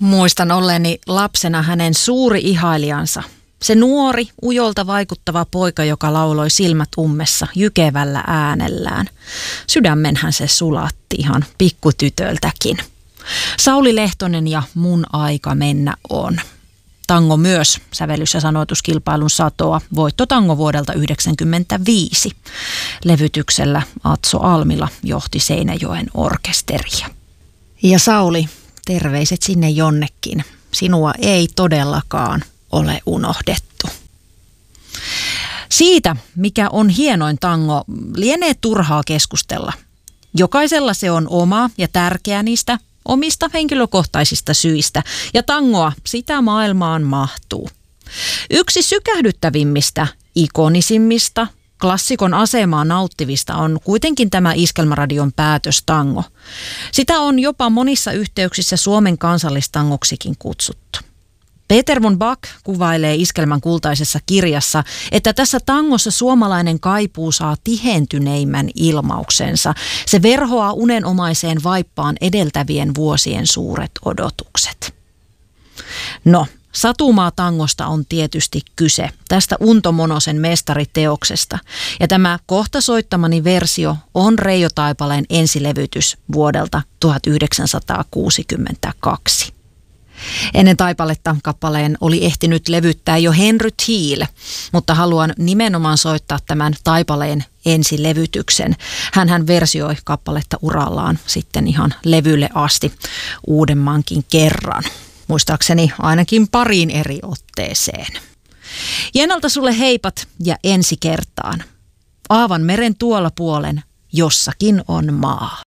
Muistan olleeni lapsena hänen suuri ihailijansa. Se nuori, ujolta vaikuttava poika, joka lauloi silmät ummessa jykevällä äänellään. Sydämenhän se sulatti ihan pikkutytöltäkin. Sauli Lehtonen ja Mun aika mennä on. Tango myös sävellys- ja sanoituskilpailun satoa. Voittotango vuodelta 1995. Levytyksellä Atso Almila johti Seinäjoen orkesteria. Ja Sauli, terveiset sinne jonnekin. Sinua ei todellakaan ole unohdettu. Siitä, mikä on hienoin tango, lienee turhaa keskustella. Jokaisella se on oma ja tärkeä niistä omista henkilökohtaisista syistä, ja tangoa sitä maailmaan mahtuu. Yksi sykähdyttävimmistä, ikonisimmista, klassikon asemaa nauttivista on kuitenkin tämä Iskelmäradion päätöstango. Sitä on jopa monissa yhteyksissä Suomen kansallistangoksikin kutsuttu. Peter von Bach kuvailee Iskelmän kultaisessa kirjassa, että tässä tangossa suomalainen kaipuu saa tihentyneimmän ilmauksensa. Se verhoaa unenomaiseen vaippaan edeltävien vuosien suuret odotukset. No, Satumaa tangosta on tietysti kyse, tästä Unto Monosen mestariteoksesta. Ja tämä kohta soittamani versio on Reijo Taipaleen ensilevytys vuodelta 1962. Ennen Taipaletta kappaleen oli ehtinyt levyttää jo Henry Thiel, mutta haluan nimenomaan soittaa tämän Taipaleen ensilevytyksen. Hänhän versioi kappaletta urallaan sitten ihan levylle asti uudemmankin kerran. Muistaakseni ainakin pariin eri otteeseen. Jenalta sulle heipat ja ensi kertaan. Aavan meren tuolla puolen jossakin on maa.